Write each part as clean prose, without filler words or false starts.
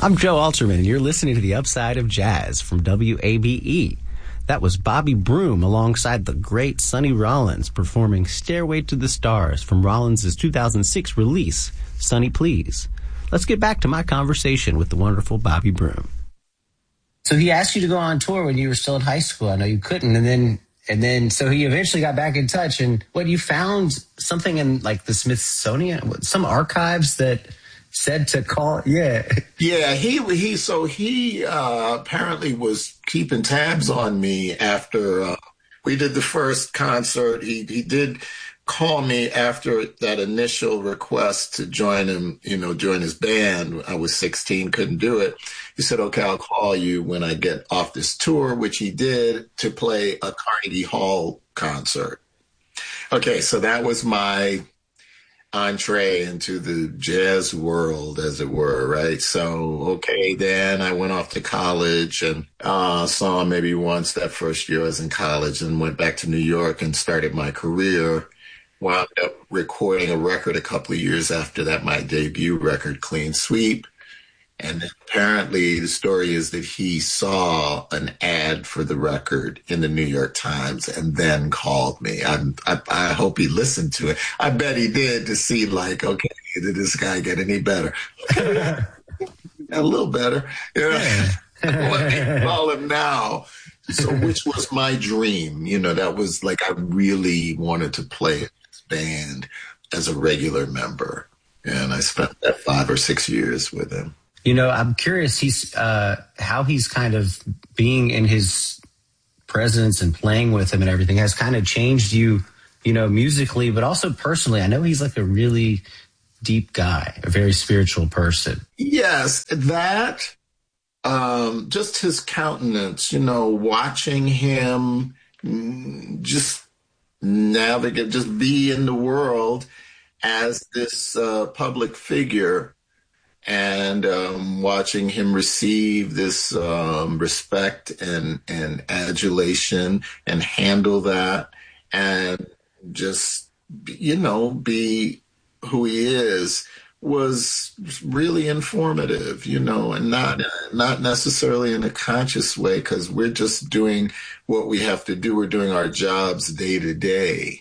I'm Joe Alterman, and you're listening to The Upside of Jazz from WABE. That was Bobby Broom alongside the great Sonny Rollins performing Stairway to the Stars from Rollins' 2006 release, Sonny Please. Let's get back to my conversation with the wonderful Bobby Broom. So he asked you to go on tour when you were still in high school. I know you couldn't, and then so he eventually got back in touch. And what, you found something in like the Smithsonian, some archives that said to call? Yeah. He apparently was keeping tabs on me after we did the first concert. He did call me after that initial request to join him, join his band. I was 16, couldn't do it. He said, okay, I'll call you when I get off this tour, which he did, to play a Carnegie Hall concert. Okay, so that was my entree into the jazz world, as it were, right? So, okay, then I went off to college and saw him maybe once that first year I was in college, and went back to New York and started my career. Wound up recording a record a couple of years after that, my debut record, Clean Sweep. And apparently the story is that he saw an ad for the record in the New York Times and then called me. I hope he listened to it. I bet he did, to see like, okay, did this guy get any better? A little better. Yeah. Let me call him now. So, which was my dream. That was like, I really wanted to play in this band as a regular member. And I spent that 5 or 6 years with him. I'm curious how he's kind of being in his presence and playing with him and everything has kind of changed you, musically, but also personally. I know he's like a really deep guy, a very spiritual person. Yes, that, just his countenance, watching him just navigate, just be in the world as this public figure. And watching him receive this respect and adulation and handle that, and just, be who he is, was really informative, and not necessarily in a conscious way, because we're just doing what we have to do. We're doing our jobs day to day.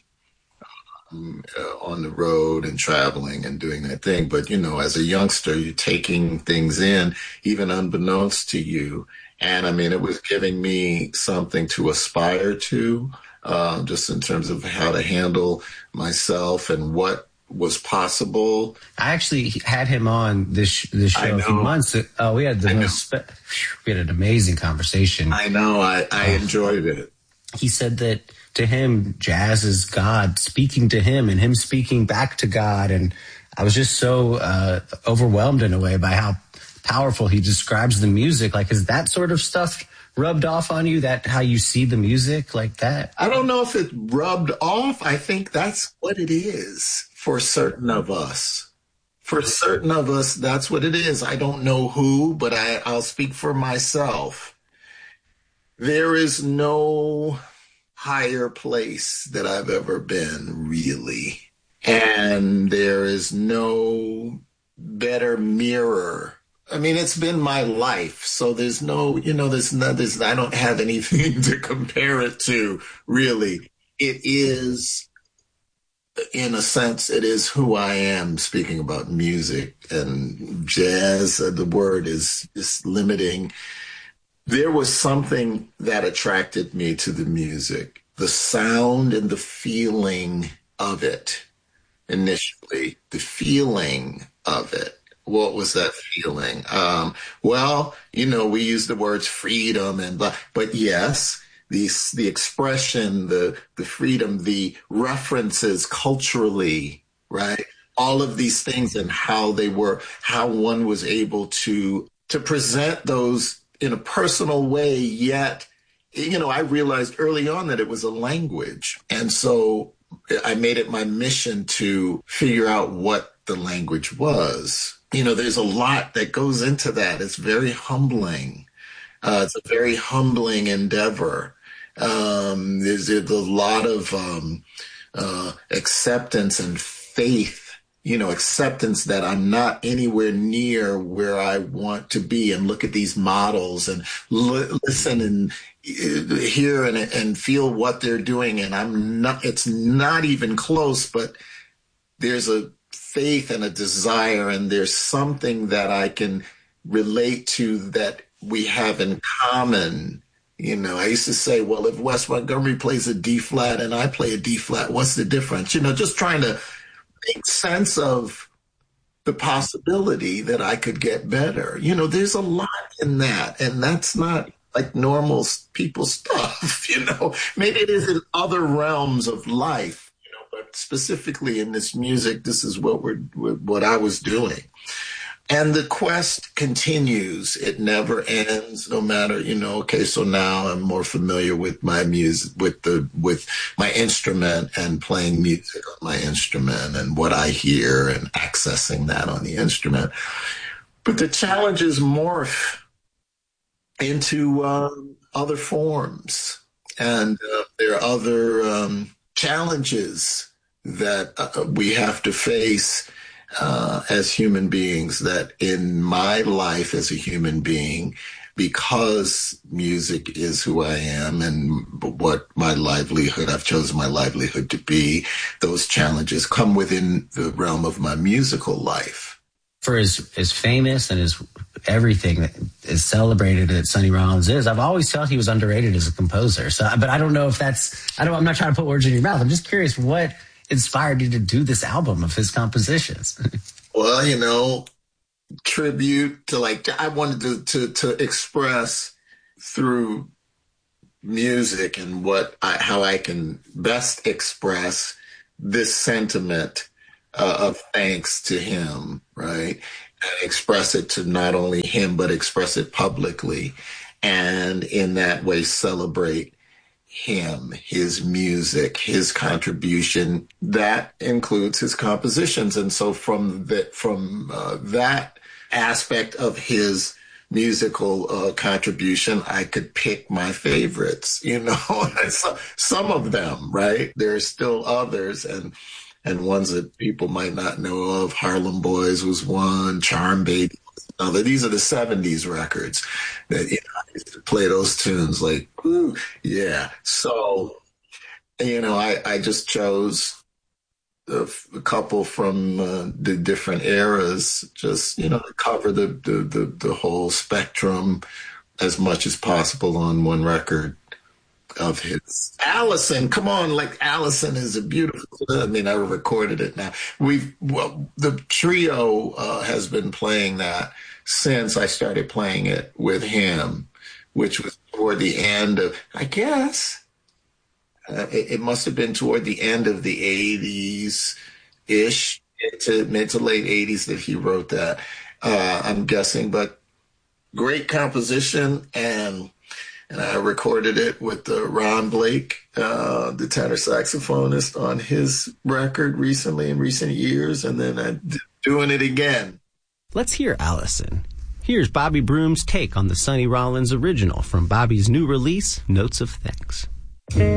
On the road and traveling and doing that thing. But, as a youngster, you're taking things in, even unbeknownst to you. And it was giving me something to aspire to, just in terms of how to handle myself and what was possible. I actually had him on this show a few months ago. We had an amazing conversation. I know. I enjoyed it. He said that to him, jazz is God speaking to him and him speaking back to God. And I was just so overwhelmed in a way by how powerful he describes the music. Like, is that sort of stuff rubbed off on you, that how you see the music like that? I don't know if it rubbed off. I think that's what it is for certain of us. For certain of us, that's what it is. I don't know who, but I'll speak for myself. There is no higher place that I've ever been, really. And there is no better mirror. It's been my life. So there's no, I don't have anything to compare it to, really. It is, in a sense, it is who I am, speaking about music and jazz. The word is limiting. There was something that attracted me to the music, the sound and the feeling of it. Initially, the feeling of it. What was that feeling? We use the words freedom and blah, but yes, the expression, the freedom, the references culturally, right? All of these things and how one was able to present those in a personal way, yet, I realized early on that it was a language. And so I made it my mission to figure out what the language was. There's a lot that goes into that. It's very humbling. It's a very humbling endeavor. There's a lot of acceptance and faith acceptance that I'm not anywhere near where I want to be, and look at these models and listen and hear and feel what they're doing. And it's not even close, but there's a faith and a desire, and there's something that I can relate to that we have in common. I used to say, well, if Wes Montgomery plays a D flat and I play a D flat, what's the difference? Just trying to make sense of the possibility that I could get better. There's a lot in that, and that's not like normal people stuff, Maybe it is in other realms of life, but specifically in this music, this is what I was doing. And the quest continues. It never ends, no matter, okay, so now I'm more familiar with my music, with my instrument, and playing music on my instrument and what I hear and accessing that on the instrument. But the challenges morph into other forms. And there are other challenges that we have to face as human beings, that in my life as a human being, because music is who I am and what my livelihood, I've chosen my livelihood to be, those challenges come within the realm of my musical life. For as famous and as everything that is celebrated that Sonny Rollins is, I've always felt he was underrated as a composer. So, but I don't know if I'm not trying to put words in your mouth. I'm just curious what inspired you to do this album of his compositions. Well, tribute to I wanted to express through music and how I can best express this sentiment of thanks to him, right? And express it to not only him, but express it publicly. And in that way, celebrate him, his music, his contribution. That includes his compositions. And so from that aspect of his musical contribution, I could pick my favorites, some of them, right? There's still others, and ones that people might not know of. Harlem Boys was one, Charm Baby was another. These are the 70s records that, I used to play those tunes like, ooh, yeah. So, I just chose a couple from the different eras, just, to cover the whole spectrum as much as possible on one record of his. Allison, come on, Allison is a beautiful, I recorded it now. The trio has been playing that since I started playing it with him, which was toward the end of, I guess, it must have been toward the end of the 80s-ish, mid to late 80s that he wrote that, I'm guessing. But great composition, and I recorded it with Ron Blake, the tenor saxophonist, on his record recently, in recent years, and then I'm doing it again. Let's hear Allison. Here's Bobby Broom's take on the Sonny Rollins original from Bobby's new release, Notes of Thanks.